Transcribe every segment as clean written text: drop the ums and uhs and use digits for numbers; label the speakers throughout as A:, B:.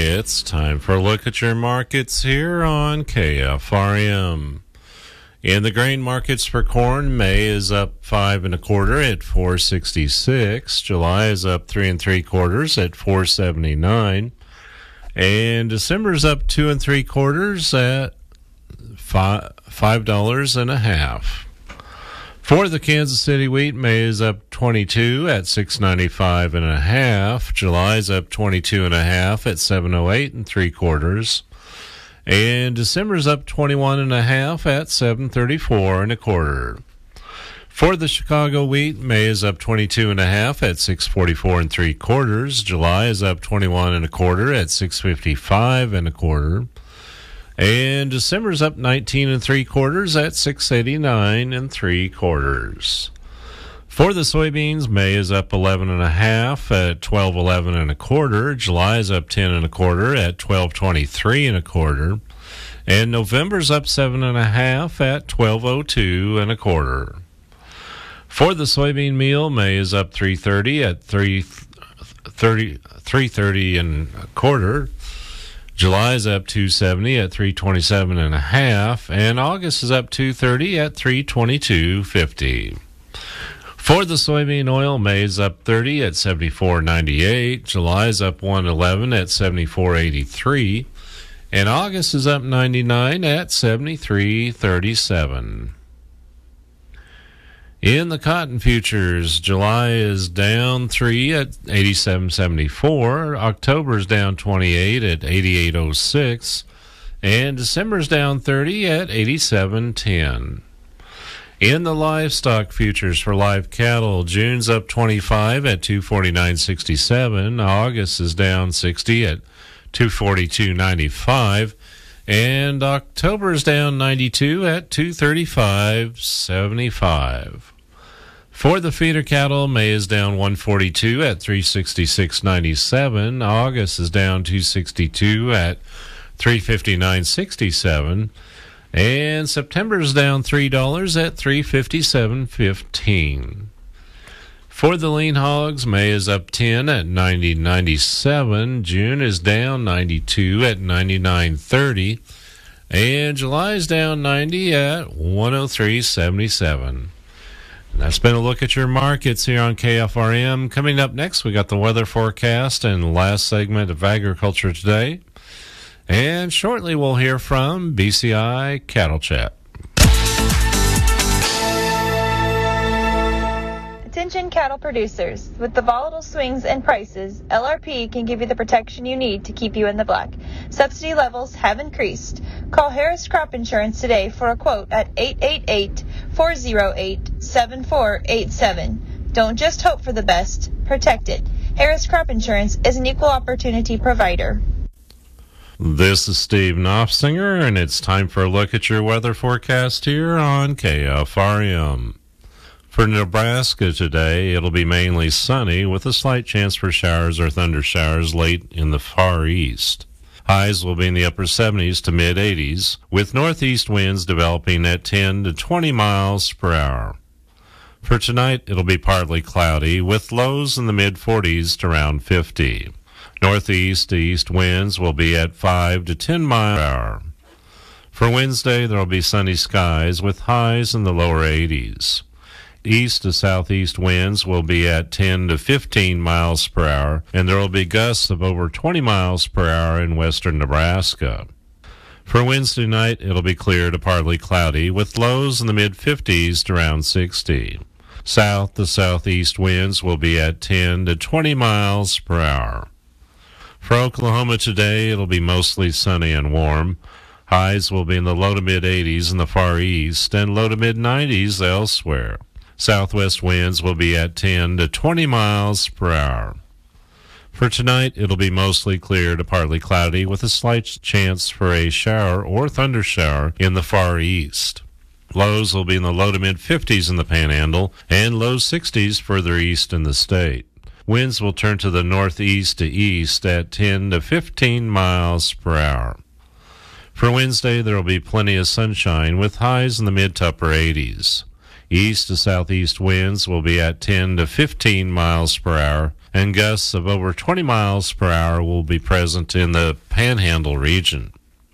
A: It's time for a look at your markets here on KFRM. In the grain markets for corn, May is up 5 1/4 at $4.66. July is up 3 3/4 at $4.79, and December's up 2 3/4 at $5.50. For the Kansas City wheat, May is up 22 at $6.95 1/2. July is up 22 1/2 at $7.08 3/4. And December's up 21 1/2 at $7.34 1/4. For the Chicago wheat, May is up 22 1/2 at $6.44 3/4. July is up 21 1/4 at $6.55 1/4. And December's up 19 3/4 at $6.89 3/4. For the soybeans, May is up 11 1/2 at $12.11 1/4. July is up 10 1/4 at $12.23 1/4. And November's up 7 1/2 at $12.02 1/4. For the soybean meal, May is up 3.30 at $3.30 1/4. July is up 2.70 at $3.27 1/2, and August is up 2.30 at $3.22.50. For the soybean oil, May is up 30 at $74.98. July is up 1.11 at $74.83, and August is up 99 at $73.37. In the cotton futures, July is down 3 at $87.74. October is down 28 at $88.06. And December is down 30 at $87.10. In the livestock futures for live cattle, June's up 25 at $249.67. August is down 60 at $242.95. And October is down 92 at $235.75. For the feeder cattle, May is down 142 at $366.97. August is down 262 at $359.67. And September is down $3 at $357.15. For the lean hogs, May is up 10 at $90.97. June is down 92 at $99.30. And July is down 90 at $103.77. That's been a look at your markets here on KFRM. Coming up next, we got the weather forecast and the last segment of Agriculture Today. And shortly, we'll hear from BCI Cattle Chat.
B: Attention cattle producers. With the volatile swings in prices, LRP can give you the protection you need to keep you in the black. Subsidy levels have increased. Call Harris Crop Insurance today for a quote at 888-408-7487. Don't just hope for the best, protect it. Harris Crop Insurance is an equal opportunity provider.
A: This is Steve Knopfsinger, and it's time for a look at your weather forecast here on KFRM. For Nebraska today, it'll be mainly sunny with a slight chance for showers or thunder showers late in the far east. Highs will be in the upper 70s to mid-80s, with northeast winds developing at 10 to 20 miles per hour. For tonight, it'll be partly cloudy, with lows in the mid-40s to around 50. Northeast to east winds will be at 5 to 10 miles per hour. For Wednesday, there will be sunny skies with highs in the lower 80s. East to southeast winds will be at 10 to 15 miles per hour, and there will be gusts of over 20 miles per hour in western Nebraska. For Wednesday night, it'll be clear to partly cloudy, with lows in the mid-50s to around 60. South to southeast winds will be at 10 to 20 miles per hour. For Oklahoma today, it'll be mostly sunny and warm. Highs will be in the low to mid-80s in the far east and low to mid-90s elsewhere. Southwest winds will be at 10 to 20 miles per hour. For tonight, it'll be mostly clear to partly cloudy with a slight chance for a shower or thunder shower in the far east. Lows will be in the low to mid-50s in the Panhandle and low 60s further east in the state. Winds will turn to the northeast to east at 10 to 15 miles per hour. For Wednesday, there will be plenty of sunshine with highs in the mid to upper 80s. East to southeast winds will be at 10 to 15 miles per hour, and gusts of over 20 miles per hour will be present in the Panhandle region.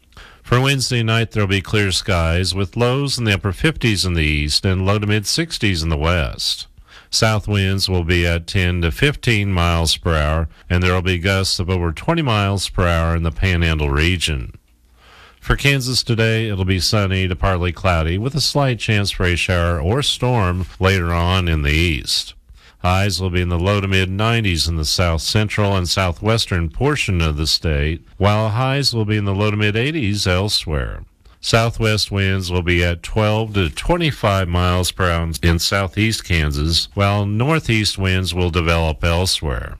A: For Wednesday night, there will be clear skies with lows in the upper 50s in the east and low to mid 60s in the west. South winds will be at 10 to 15 miles per hour, and there will be gusts of over 20 miles per hour in the Panhandle region. For Kansas today, it'll be sunny to partly cloudy with a slight chance for a shower or storm later on in the east. Highs will be in the low to mid 90s in the south central and southwestern portion of the state, while highs will be in the low to mid 80s elsewhere. Southwest winds will be at 12 to 25 miles per hour in southeast Kansas, while northeast winds will develop elsewhere.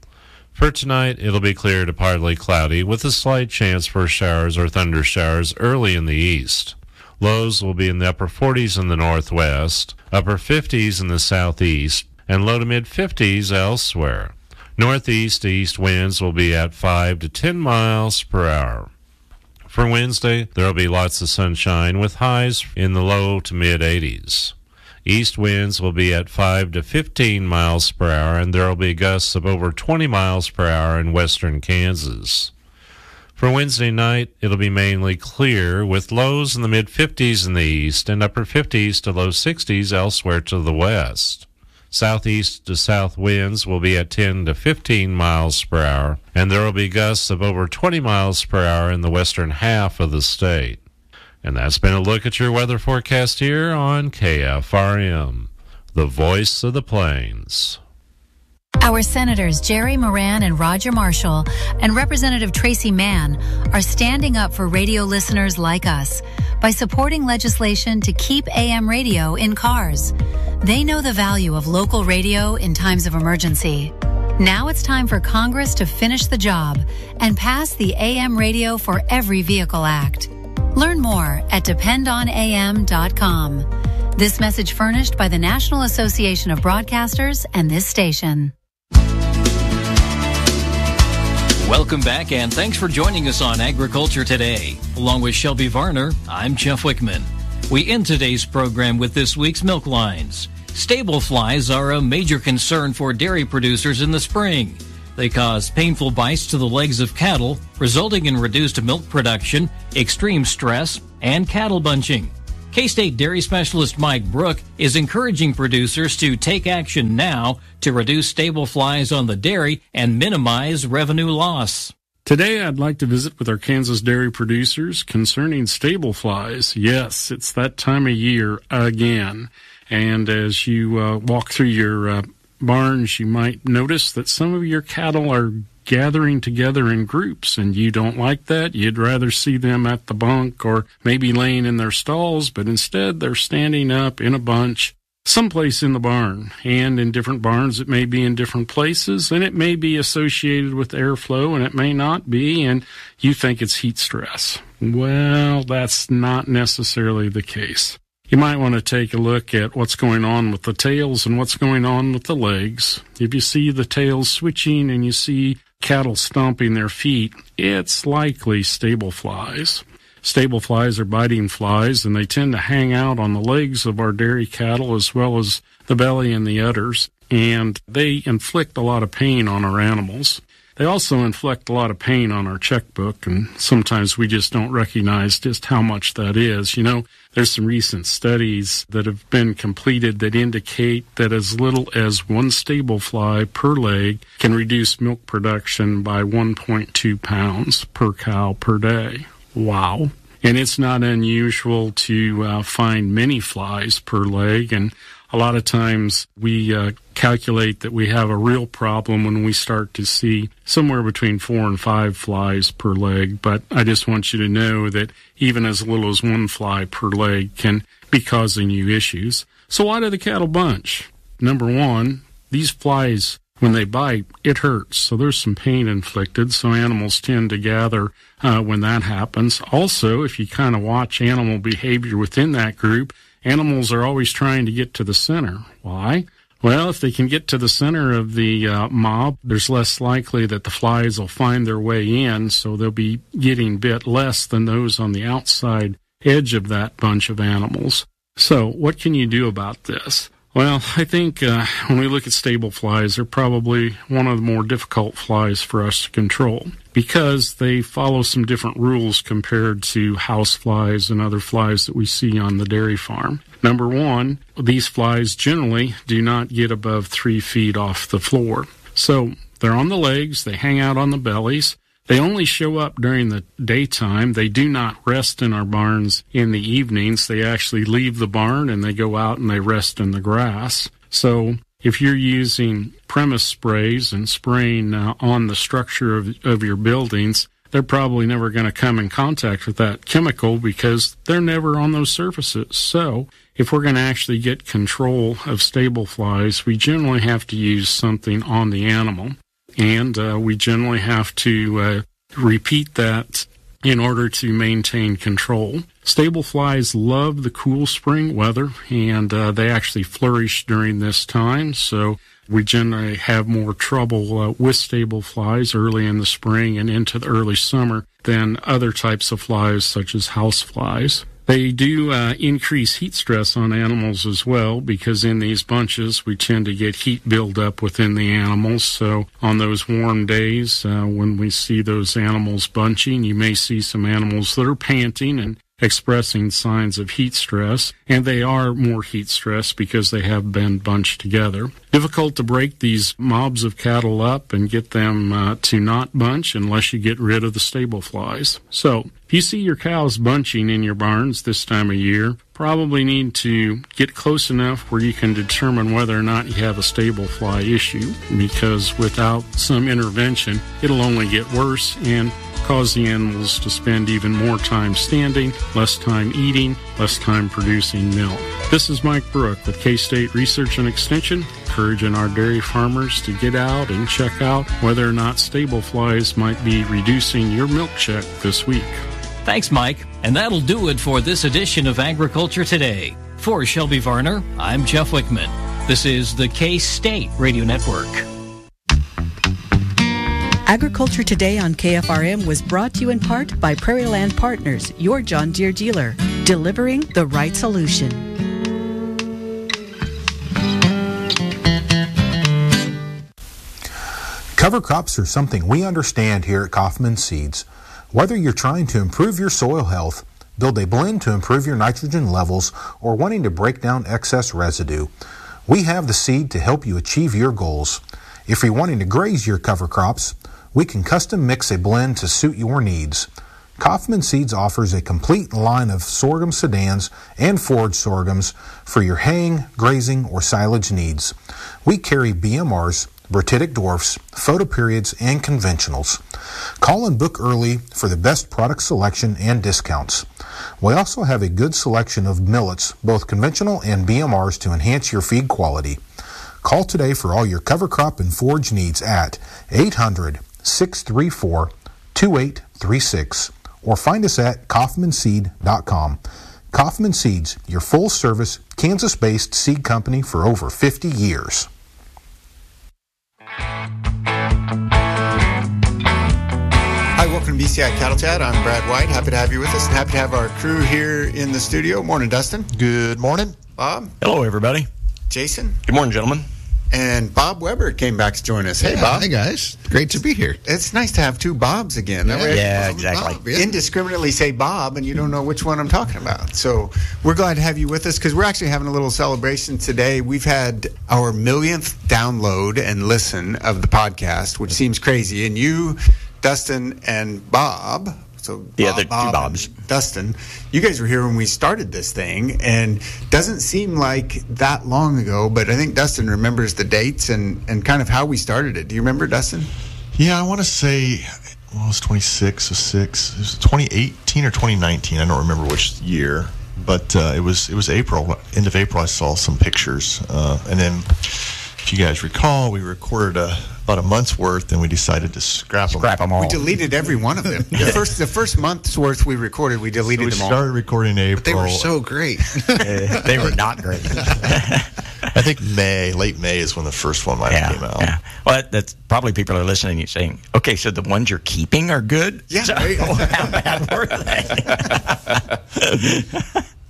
A: For tonight, it'll be clear to partly cloudy with a slight chance for showers or thunder showers early in the east. Lows will be in the upper 40s in the northwest, upper 50s in the southeast, and low to mid 50s elsewhere. Northeast to east winds will be at 5 to 10 miles per hour. For Wednesday, there will be lots of sunshine with highs in the low to mid 80s. East winds will be at 5 to 15 miles per hour, and there will be gusts of over 20 miles per hour in western Kansas. For Wednesday night, it'll be mainly clear with lows in the mid-50s in the east and upper 50s to low 60s elsewhere to the west. Southeast to south winds will be at 10 to 15 miles per hour, and there will be gusts of over 20 miles per hour in the western half of the state. And that's been a look at your weather forecast here on KFRM, the voice of the plains.
C: Our Senators Jerry Moran and Roger Marshall and Representative Tracy Mann are standing up for radio listeners like us by supporting legislation to keep AM radio in cars. They know the value of local radio in times of emergency. Now it's time for Congress to finish the job and pass the AM Radio for Every Vehicle Act. Learn more at dependonam.com. This message furnished by the National Association of Broadcasters and this station.
D: Welcome back, and thanks for joining us on Agriculture Today. Along with Shelby Varner, I'm Jeff Wickman. We end today's program with this week's milk lines. Stable flies are a major concern for dairy producers in the spring. They cause painful bites to the legs of cattle, resulting in reduced milk production, extreme stress, and cattle bunching. K-State dairy specialist Mike Brook is encouraging producers to take action now to reduce stable flies on the dairy and minimize revenue loss.
E: Today, I'd like to visit with our Kansas dairy producers concerning stable flies. Yes, it's that time of year again. And as you walk through your barns, you might notice that some of your cattle are gathering together in groups, and you don't like that. You'd rather see them at the bunk or maybe laying in their stalls, but instead they're standing up in a bunch someplace in the barn. And in different barns, it may be in different places, and it may be associated with airflow, and it may not be, and you think it's heat stress. Well, that's not necessarily the case. You might want to take a look at what's going on with the tails and what's going on with the legs. If you see the tails switching and you see cattle stomping their feet, it's likely stable flies. Stable flies are biting flies, and they tend to hang out on the legs of our dairy cattle as well as the belly and the udders, and they inflict a lot of pain on our animals. They also inflict a lot of pain on our checkbook, and sometimes we just don't recognize just how much that is. You know, there's some recent studies that have been completed that indicate that as little as one stable fly per leg can reduce milk production by 1.2 pounds per cow per day. Wow. And it's not unusual to find many flies per leg, and a lot of times we calculate that we have a real problem when we start to see somewhere between 4 and 5 flies per leg. But I just want you to know that even as little as 1 fly per leg can be causing you issues. So why do the cattle bunch? Number one, these flies, when they bite, it hurts. So there's some pain inflicted. So animals tend to gather when that happens. Also, if you kind of watch animal behavior within that group, animals are always trying to get to the center. Why? Well, if they can get to the center of the mob, there's less likely that the flies will find their way in, so they'll be getting bit less than those on the outside edge of that bunch of animals. So what can you do about this? Well, I think when we look at stable flies, they're probably one of the more difficult flies for us to control because they follow some different rules compared to house flies and other flies that we see on the dairy farm. Number one, these flies generally do not get above 3 feet off the floor. So they're on the legs, they hang out on the bellies. They only show up during the daytime. They do not rest in our barns in the evenings. They actually leave the barn and they go out and they rest in the grass. So if you're using premise sprays and spraying on the structure of your buildings, they're probably never going to come in contact with that chemical because they're never on those surfaces. So if we're going to actually get control of stable flies, we generally have to use something on the animal. And we generally have to repeat that in order to maintain control. Stable flies love the cool spring weather, and they actually flourish during this time. So we generally have more trouble with stable flies early in the spring and into the early summer than other types of flies such as house flies. They do increase heat stress on animals as well because in these bunches we tend to get heat buildup within the animals. So on those warm days when we see those animals bunching, you may see some animals that are panting and expressing signs of heat stress, and they are more heat stressed because they have been bunched together. Difficult to break these mobs of cattle up and get them to not bunch unless you get rid of the stable flies. So if you see your cows bunching in your barns this time of year, probably need to get close enough where you can determine whether or not you have a stable fly issue, because without some intervention, it'll only get worse and cause the animals to spend even more time standing, less time eating, less time producing milk. This is Mike Brook with K-State Research and Extension, encouraging our dairy farmers to get out and check out whether or not stable flies might be reducing your milk check this week.
D: Thanks, Mike. And that'll do it for this edition of Agriculture Today. For Shelby Varner, I'm Jeff Wickman. This is the K-State Radio Network.
F: Agriculture Today on KFRM was brought to you in part by Prairie Land Partners, your John Deere dealer, delivering the right solution.
G: Cover crops are something we understand here at Kaufman Seeds. Whether you're trying to improve your soil health, build a blend to improve your nitrogen levels, or wanting to break down excess residue, we have the seed to help you achieve your goals. If you're wanting to graze your cover crops, we can custom mix a blend to suit your needs. Kaufman Seeds offers a complete line of sorghum sedans and forage sorghums for your haying, grazing, or silage needs. We carry BMRs, Bertitic dwarfs, photoperiods, and conventionals. Call and book early for the best product selection and discounts. We also have a good selection of millets, both conventional and BMRs, to enhance your feed quality. Call today for all your cover crop and forage needs at 800-634-2836 or find us at kaufmanseed.com. Kaufman Seeds, your full-service, Kansas-based seed company for over 50 years.
H: Hi, welcome to BCI Cattle Chat. I'm Brad White. Happy to have you with us and happy to have our crew here in the studio. Morning, Dustin.
I: Good morning.
H: Bob.
I: Hello, everybody.
H: Jason.
I: Good morning, gentlemen.
H: And Bob Weber came back to join us. Hey, Bob.
J: Hi, guys. Great to be here.
H: It's nice to have two Bobs again.
I: Yeah, exactly.
H: Bob, indiscriminately say Bob, and you don't know which one I'm talking about. So we're glad to have you with us because we're actually having a little celebration today. We've had our millionth download and listen of the podcast, which seems crazy. And you, Dustin, and Bob... So
I: the other two Bobs.
H: Dustin, you guys were here when we started this thing, and doesn't seem like that long ago, but I think Dustin remembers the dates and kind of how we started it. Do you remember, Dustin?
J: Yeah, I want to say, well, it was 26 or 6. It was 2018 or 2019. I don't remember which year, but it was April. End of April, I saw some pictures. And then, if you guys recall, we recorded about a month's worth, and we decided to scrap them all.
H: We deleted every one of them. The first month's worth we recorded, we deleted them all.
J: We started recording in April.
K: But they were so great.
I: They were not great.
J: I think late May is when the first one might have came out.
I: Yeah. Well, that's probably people are listening and saying, okay, so the ones you're keeping are good?
H: Yeah.
I: So, how bad were they?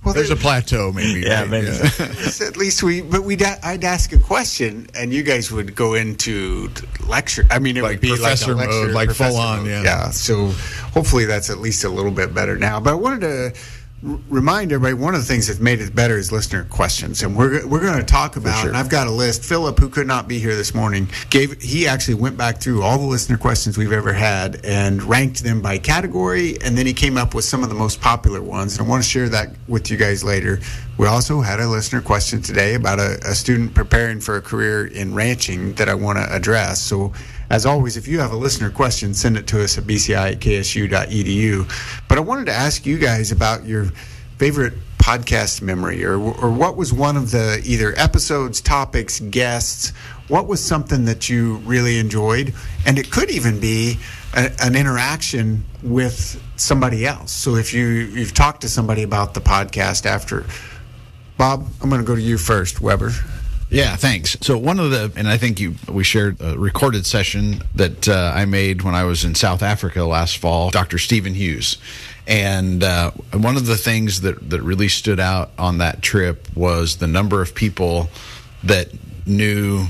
H: Well,
K: there's a plateau, maybe.
I: Yeah,
K: right?
I: maybe.
H: Yeah. At least I'd ask a question, and you guys would go into lecture. I mean, it would be
K: professor
H: like a lecture,
K: mode, like
H: professor
K: full on.
H: mode.
K: Yeah.
H: Yeah. So hopefully that's at least a little bit better now. But I wanted to remind everybody, one of the things that's made it better is listener questions, and we're going to talk about.
K: sure.
H: And I've got a list. Philip, who could not be here this morning, he actually went back through all the listener questions we've ever had and ranked them by category, and then he came up with some of the most popular ones. And I want to share that with you guys later. We also had a listener question today about a student preparing for a career in ranching that I want to address. So, as always, if you have a listener question, send it to us at bci@ksu.edu. But I wanted to ask you guys about your favorite podcast memory, or what was one of the either episodes, topics, guests. What was something that you really enjoyed? And it could even be an interaction with somebody else. So if you've talked to somebody about the podcast after. Bob, I'm going to go to you first, Weber.
K: Yeah, thanks. So and I think we shared a recorded session that I made when I was in South Africa last fall, Dr. Stephen Hughes. And one of the things that really stood out on that trip was the number of people that knew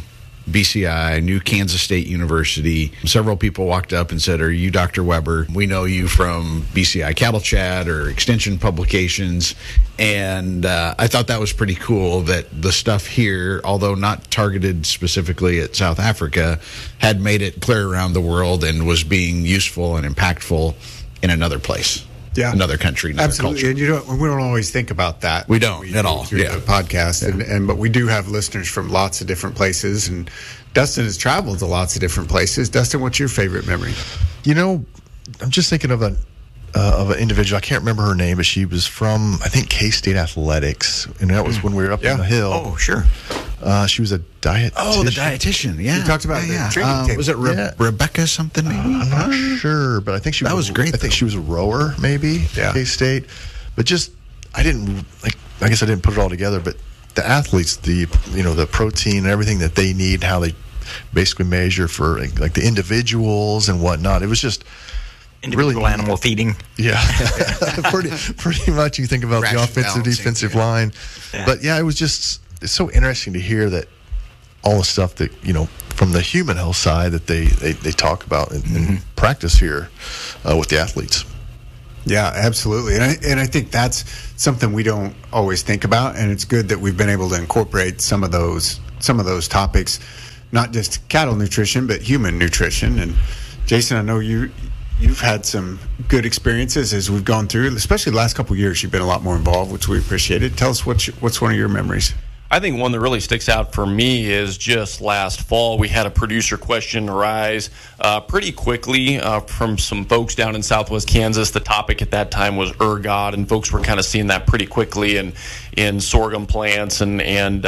K: BCI, knew Kansas State University. Several people walked up and said, "Are you Dr. Weber? We know you from BCI Cattle Chat or Extension Publications." And I thought that was pretty cool that the stuff here, although not targeted specifically at South Africa, had made it clear around the world and was being useful and impactful in another place. Yeah, another country, another
H: absolutely.
K: culture.
H: And we don't always think about that.
K: We don't at all.
H: Through the podcast, but we do have listeners from lots of different places. And Dustin has traveled to lots of different places. Dustin, what's your favorite memory?
J: I'm just thinking of an individual. I can't remember her name, but she was from, I think, K-State Athletics, and that was when we were up on the hill.
K: Oh, sure.
J: She was a dietitian.
K: Oh, the dietitian. Yeah,
H: you talked about the training table.
K: Was it Rebecca something? Maybe
J: I'm not sure, but I think she was
K: great.
J: I think she was a rower, maybe. Yeah. K-State, but I didn't I guess I didn't put it all together. But the athletes, the protein and everything that they need, how they basically measure for like the individuals and whatnot. It was just.
I: Individual animal feeding.
J: Yeah. pretty much you think about the offensive, defensive line. Yeah. But yeah, it's so interesting to hear that all the stuff that, from the human health side that they talk about and practice here with the athletes.
H: Yeah, absolutely. And I think that's something we don't always think about. And it's good that we've been able to incorporate some of those topics, not just cattle nutrition, but human nutrition. And Jason, I know you've had some good experiences as we've gone through, especially the last couple of years. You've been a lot more involved, which we appreciated. Tell us what's one of your memories.
L: I think one that really sticks out for me is just last fall. We had a producer question arise pretty quickly from some folks down in Southwest Kansas. The topic at that time was ergot, and folks were kind of seeing that pretty quickly in sorghum plants. And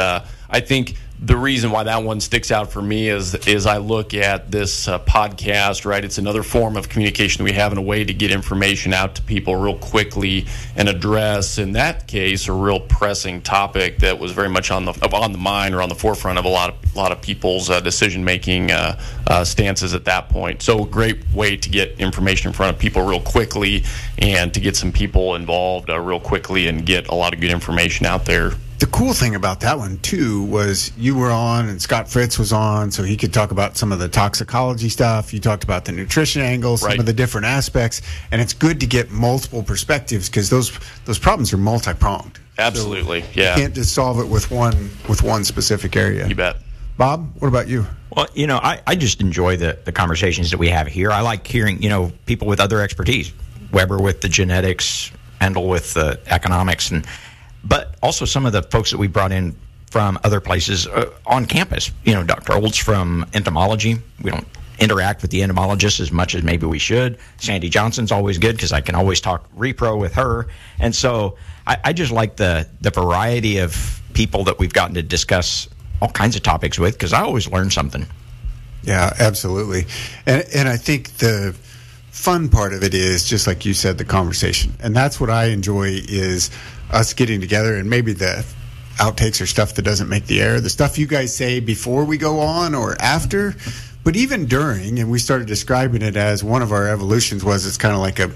L: I think the reason why that one sticks out for me is I look at this podcast, right? It's another form of communication that we have, in a way to get information out to people real quickly and address, in that case, a real pressing topic that was very much on the mind or on the forefront of a lot of people's decision making stances at that point. So a great way to get information in front of people real quickly and to get some people involved real quickly and get a lot of good information out there.
H: The cool thing about that one, too, was you were on and Scott Fritz was on, so he could talk about some of the toxicology stuff. You talked about the nutrition angle, some of the different aspects, and it's good to get multiple perspectives because those problems are multi-pronged.
L: Absolutely,
H: so you can't just solve it with one specific area.
L: You bet.
H: Bob, what about you?
I: Well, I just enjoy the conversations that we have here. I like hearing, people with other expertise. Weber with the genetics, Endel with the economics, but also some of the folks that we brought in from other places on campus. Dr. Olds from entomology. We don't interact with the entomologists as much as maybe we should. Sandy Johnson's always good because I can always talk repro with her. And so I just like the variety of people that we've gotten to discuss all kinds of topics with, because I always learn something.
H: Yeah, absolutely. And I think the fun part of it is, just like you said, the conversation. And that's what I enjoy, is us getting together, and maybe the outtakes are stuff that doesn't make the air, the stuff you guys say before we go on or after, but even during. And we started describing it as one of our evolutions was it's kind of like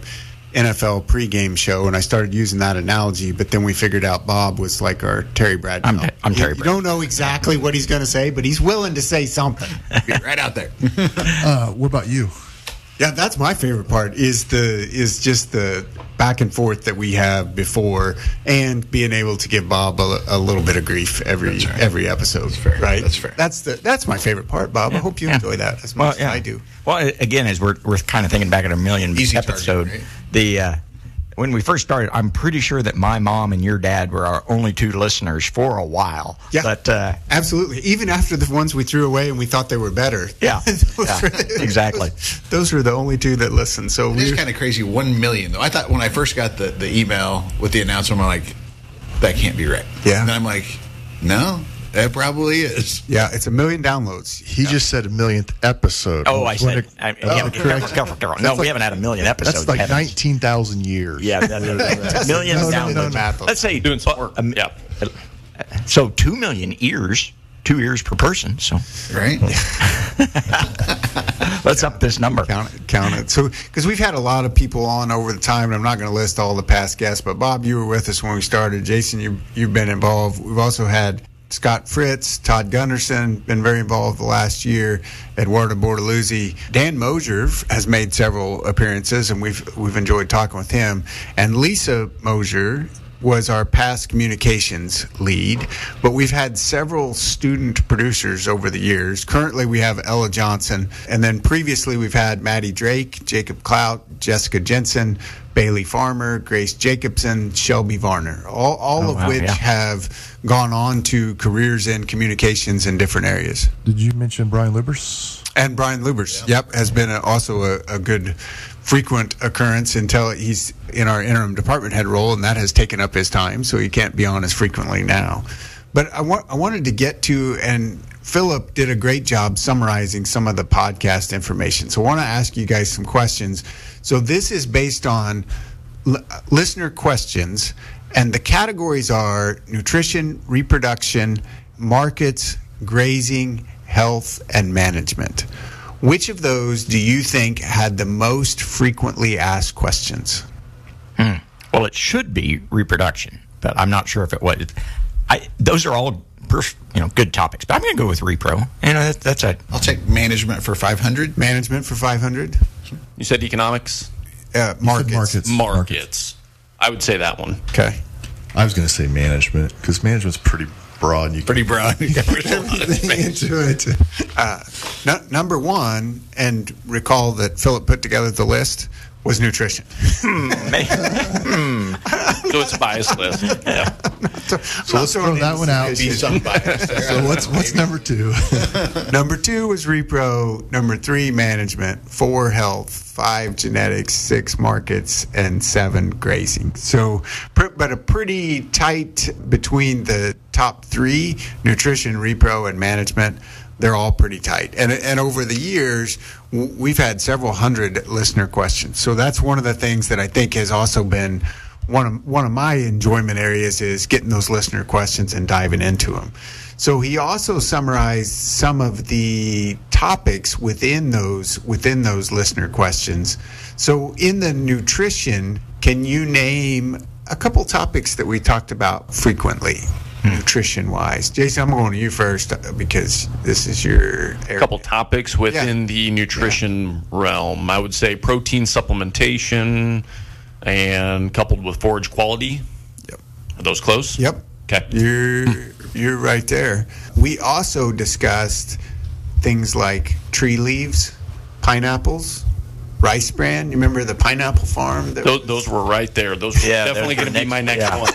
H: NFL pregame show, and I started using that analogy, but then we figured out Bob was like our Terry Bradshaw.
I: I'm Terry Bradshaw.
H: You don't know exactly what he's going to say, but he's willing to say something. Right out there.
J: What about you?
H: Yeah, that's my favorite part is just the back and forth that we have before, and being able to give Bob a little bit of grief every episode. That's fair. Right? That's fair. That's my favorite part, Bob. I hope you enjoy that as much as I do.
I: Well, again, as we're kind of thinking back at a million episode, right? When we first started, I'm pretty sure that my mom and your dad were our only two listeners for a while.
H: Yeah,
I: but
H: absolutely. Even after the ones we threw away and we thought they were better.
I: Yeah, exactly.
H: Those were the only two that listened. So
K: it's kind of crazy. 1 million though. I thought when I first got the email with the announcement, I'm like, that can't be right.
H: Yeah.
K: And then I'm like, no. It probably is.
H: Yeah, it's 1 million downloads.
J: He just said 1,000th episode.
I: Oh, I said. No, we haven't had 1 million episodes.
J: That's like 19,000 years.
I: Yeah, million downloads.
H: No.
I: Let's say
L: doing some work.
I: So 2 million ears, 2 ears per person. So
K: right.
I: Let's up this number.
H: Count it. So because we've had a lot of people on over the time, and I'm not going to list all the past guests, but Bob, you were with us when we started. Jason, you've been involved. We've also had Scott Fritz, Todd Gunderson, been very involved the last year. Eduardo Bortoluzzi. Dan Mosier has made several appearances, and we've enjoyed talking with him. And Lisa Mosier was our past communications lead, but we've had several student producers over the years. Currently, we have Ella Johnson, and then previously we've had Maddie Drake, Jacob Clout, Jessica Jensen, Bailey Farmer, Grace Jacobson, Shelby Varner, all of which have gone on to careers in communications in different areas.
J: Did you mention Brian Lubers?
H: And Brian Lubers, yep, has been also a good frequent occurrence until he's in our interim department head role, and that has taken up his time, so he can't be on as frequently now. But I wanted to get to, and Philip did a great job summarizing some of the podcast information. So I want to ask you guys some questions. So this is based on listener questions, and the categories are nutrition, reproduction, markets, grazing, health, and management. Which of those do you think had the most frequently asked questions?
I: Well, it should be reproduction, but I'm not sure if it was. Those are all good topics, but I'm going to go with repro. That's it.
K: I'll take management for 500.
H: Management for 500.
L: You said economics?
H: Markets.
L: I would say that one.
H: Okay.
J: I was going to say management, because management's pretty broad.
K: Pretty broad.
H: Into it. Number one, and recall that Philip put together the list, was nutrition.
L: So it's a biased list. Yeah.
J: So let's throw that one out.
K: Be some bias there.
J: So what's number two?
H: Number two was repro. Number 3, management. 4, health. 5, genetics. 6, markets. And 7, grazing. So, but a pretty tight between the top 3, nutrition, repro, and management. They're all pretty tight. And over the years, we've had several hundred listener questions. So that's one of the things that I think has also been one of my enjoyment areas, is getting those listener questions and diving into them. So he also summarized some of the topics within those listener questions. So in the nutrition, can you name a couple topics that we talked about frequently? Nutrition-wise. Jason, I'm going to you first because this is your area.
L: A couple topics within the nutrition realm. I would say protein supplementation and coupled with forage quality.
H: Yep.
L: Are those close?
H: Yep.
L: Okay.
H: You're right there. We also discussed things like tree leaves, pineapples, rice bran. You remember the pineapple farm?
L: Those were right there. Those were definitely going to be my next one.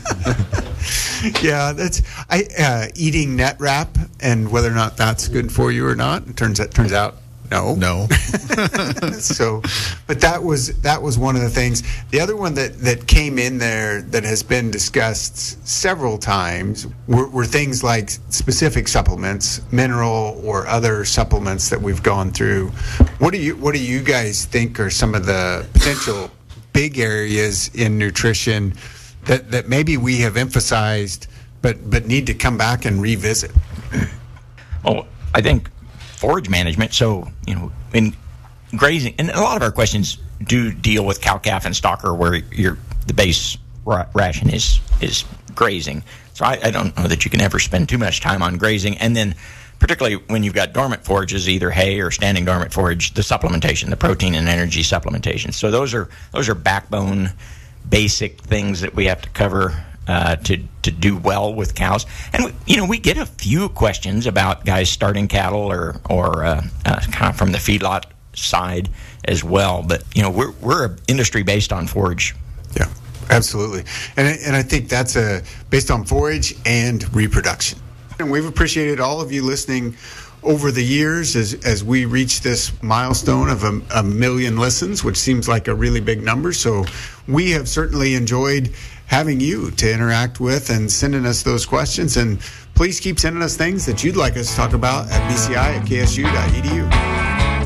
H: Yeah, that's eating net wrap and whether or not that's good for you or not. It turns out no. So, but that was one of the things. The other one that came in there that has been discussed several times were things like specific supplements, mineral or other supplements that we've gone through. What do you guys think are some of the potential big areas in nutrition that maybe we have emphasized but need to come back and revisit?
I: Well, I think forage management. So, in grazing, and a lot of our questions do deal with cow-calf and stocker where the base ration is grazing. So I don't know that you can ever spend too much time on grazing. And then particularly when you've got dormant forages, either hay or standing dormant forage, the supplementation, the protein and energy supplementation. So those are backbone, basic things that we have to cover to do well with cows. And we get a few questions about guys starting cattle or kind of from the feedlot side as well. But we're an industry based on forage.
H: Yeah, absolutely. And I think that's based on forage and reproduction. And we've appreciated all of you listening over the years as we reach this milestone of a million listens, which seems like a really big number. So we have certainly enjoyed having you to interact with and sending us those questions. And please keep sending us things that you'd like us to talk about at bci@ksu.edu.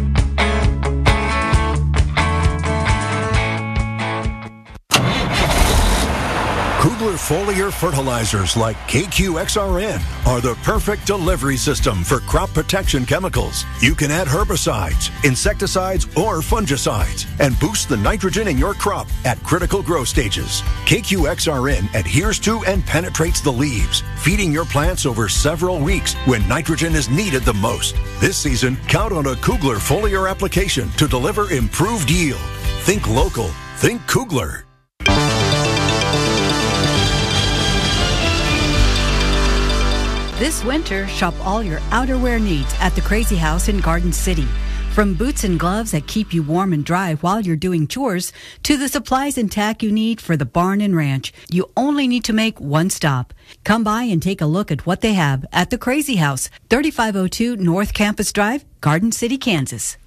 M: Kugler foliar fertilizers like KQXRN are the perfect delivery system for crop protection chemicals. You can add herbicides, insecticides, or fungicides and boost the nitrogen in your crop at critical growth stages. KQXRN adheres to and penetrates the leaves, feeding your plants over several weeks when nitrogen is needed the most. This season, count on a Kugler foliar application to deliver improved yield. Think local. Think Kugler.
F: This winter, shop all your outerwear needs at the Crazy House in Garden City. From boots and gloves that keep you warm and dry while you're doing chores, to the supplies and tack you need for the barn and ranch, you only need to make one stop. Come by and take a look at what they have at the Crazy House, 3502 North Campus Drive, Garden City, Kansas.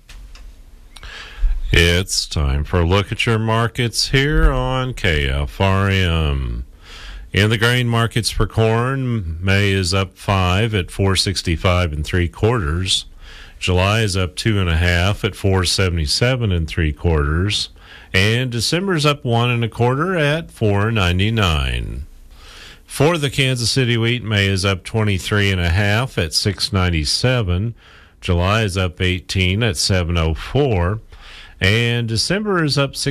A: It's time for a look at your markets here on KFRM. In the grain markets for corn, May is up 5 at 465 3/4. July is up 2.5 at 477 3/4, and December's up 1 1/4 at 499. For the Kansas City wheat, May is up 23.5 at 697. July is up 18 at 704. And December is up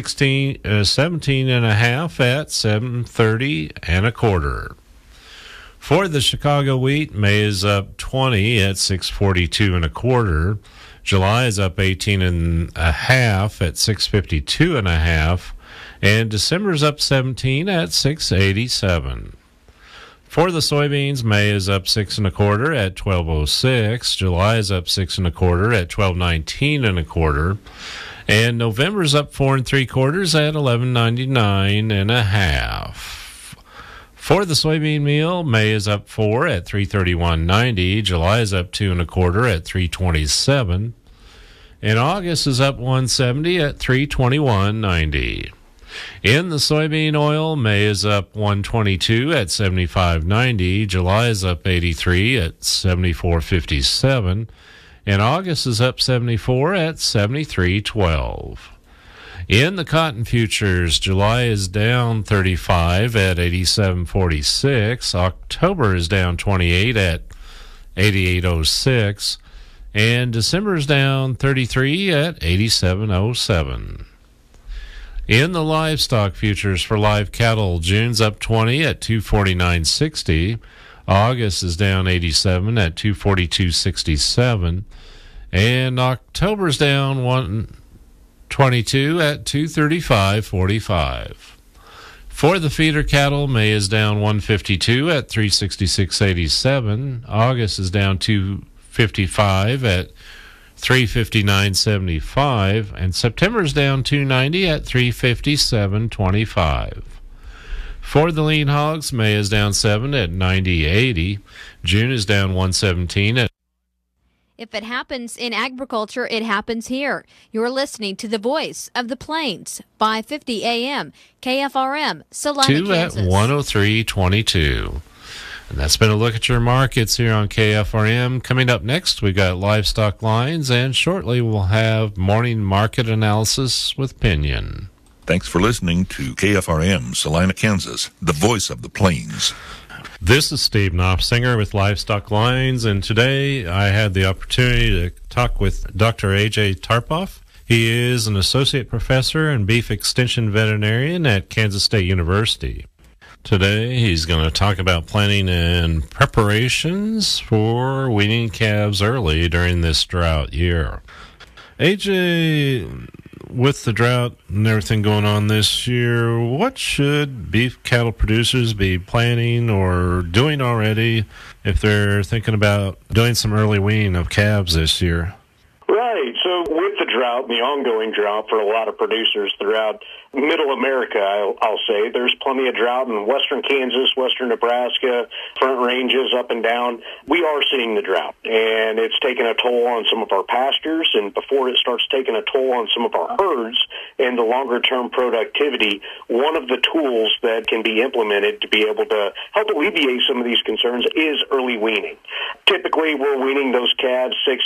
A: 17.5 at 730 1/4. For the Chicago wheat, May is up 20 at 642 1/4. July is up 18.5 at 652 1/2. And December is up 17 at 687. For the soybeans, May is up 6 1/4 at 1206. July is up 6 1/4 at 1219 1/4. And November's up 4 3/4 at 1199 1/2. For the soybean meal, May is up 4 at 331.90. July is up 2 1/4 at 327. And August is up 170 at 321.90. In the soybean oil, May is up 122 at 75.90. July is up 83 at 74.57. And August is up 74 at 73.12. In the cotton futures, July is down 35 at 87.46. October is down 28 at 88.06. And December is down 33 at 87.07. In the livestock futures for live cattle, June's up 20 at 249.60. August is down 87 at 242.67. And October's down 122 at 235.45. For the feeder cattle, May is down 152 at 366.87. August is down 255 at 359.75. And September's down 290 at 357.25. For the lean hogs, May is down 7 at 90.80. June is down 117 at.
N: If it happens in agriculture, it happens here. You're listening to the voice of the Plains, 550 AM, KFRM, Salina,
A: 2
N: Kansas.
A: at 103.22. And that's been a look at your markets here on KFRM. Coming up next, we've got livestock lines, and shortly we'll have morning market analysis with Pinion.
O: Thanks for listening to KFRM, Salina, Kansas, the voice of the Plains.
A: This is Steve Knopfsinger with Livestock Lines, and today I had the opportunity to talk with Dr. A.J. Tarpoff. He is an associate professor and beef extension veterinarian at Kansas State University. Today, he's going to talk about planning and preparations for weaning calves early during this drought year. AJ, with the drought and everything going on this year, what should beef cattle producers be planning or doing already if they're thinking about doing some early weaning of calves this year?
P: Right. So with the drought, the ongoing drought for a lot of producers throughout Middle America, I'll say, there's plenty of drought in western Kansas, western Nebraska, front ranges up and down. We are seeing the drought, and it's taken a toll on some of our pastures, and before it starts taking a toll on some of our herds and the longer-term productivity, one of the tools that can be implemented to be able to help alleviate some of these concerns is early weaning. Typically, we're weaning those calves 6,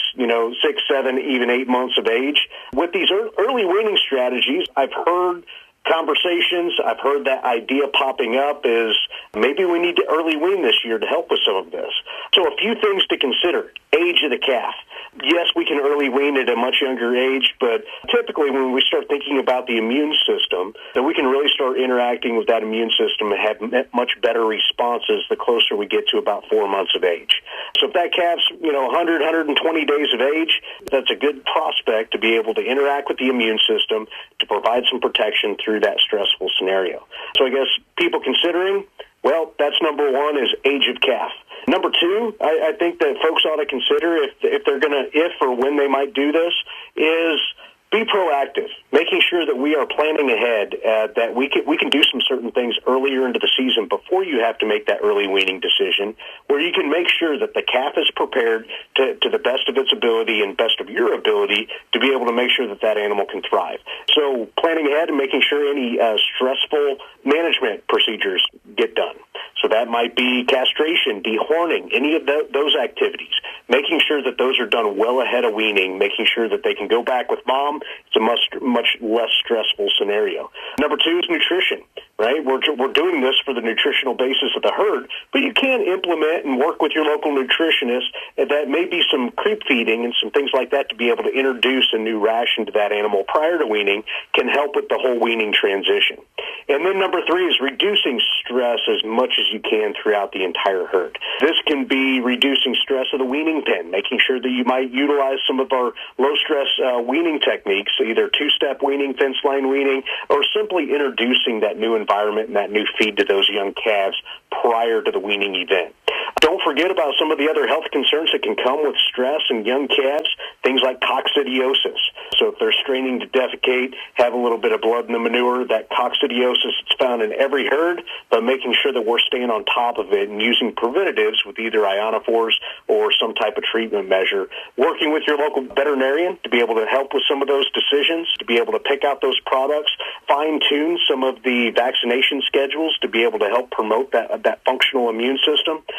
P: 7, even 8 months of age. With these early weaning strategies, I've heard conversations, I've heard that idea popping up is maybe we need to early wean this year to help with some of this. So a few things to consider. Age of the calf. Yes, we can early wean at a much younger age, but typically when we start thinking about the immune system, that we can really start interacting with that immune system and have much better responses the closer we get to about 4 months of age. So if that calf's, 100, 120 days of age, that's a good prospect to be able to interact with the immune system to provide some protection through that stressful scenario. So I guess people considering, well, that's number one is age of calf. Number two, I think that folks ought to consider if or when they might do this is be proactive, making sure that we are planning ahead, that we can do some certain things earlier into the season before you have to make that early weaning decision, where you can make sure that the calf is prepared to the best of its ability and best of your ability to be able to make sure that that animal can thrive. So planning ahead and making sure any stressful management procedures get done. So that might be castration, dehorning, any of those activities, making sure that those are done well ahead of weaning, making sure that they can go back with mom. It's a much less stressful scenario. Number two is nutrition, right? We're doing this for the nutritional basis of the herd, but you can implement and work with your local nutritionist, and that may be some creep feeding and some things like that to be able to introduce a new ration to that animal prior to weaning can help with the whole weaning transition. And then number three is reducing stress as much as you can throughout the entire herd. This can be reducing stress of the weaning pen, making sure that you might utilize some of our low-stress weaning techniques, either two-step weaning, fence line weaning, or simply introducing that new environment and that new feed to those young calves prior to the weaning event. Don't forget about some of the other health concerns that can come with stress in young calves, things like coccidiosis. So if they're straining to defecate, have a little bit of blood in the manure, that coccidiosis is found in every herd, but making sure that we're staying on top of it and using preventatives with either ionophores or some type of treatment measure. Working with your local veterinarian to be able to help with some of those decisions, to be able to pick out those products, fine-tune some of the vaccination schedules to be able to help promote that functional immune system.